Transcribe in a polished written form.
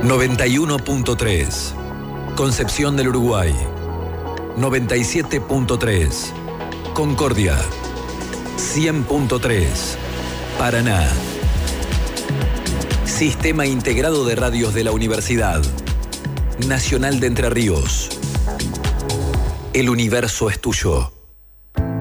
91.3 Concepción del Uruguay. 97.3 Concordia. 100.3 Paraná. Sistema Integrado de Radios de la Universidad Nacional de Entre Ríos. El universo es tuyo.